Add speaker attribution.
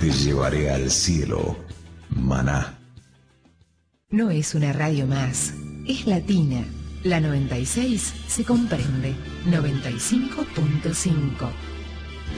Speaker 1: te llevaré al cielo. Maná.
Speaker 2: No es una radio más, es latina. La 96 se comprende. 95.5.